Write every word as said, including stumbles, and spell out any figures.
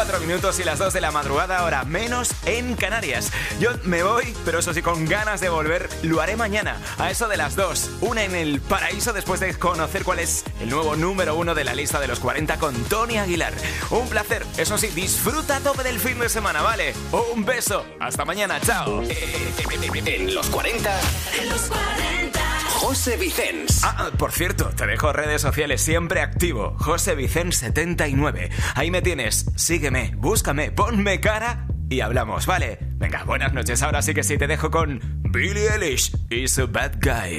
Cuatro minutos y las dos de la madrugada, ahora menos en Canarias. Yo me voy, pero eso sí, con ganas de volver. Lo haré mañana, a eso de las dos. Una en el paraíso después de conocer cuál es el nuevo número uno de la lista de los cuarenta con Tony Aguilar. Un placer, eso sí, disfruta a tope del fin de semana, ¿vale? Un beso, hasta mañana, chao. En los cuarenta, en los cuarenta, José Vicens. Ah, por cierto, te dejo redes sociales siempre activo, José Vicens setenta y nueve. Ahí me tienes, sígueme, búscame, ponme cara y hablamos, ¿vale? Venga, buenas noches, ahora sí que sí, te dejo con Billie Eilish y su Bad Guy.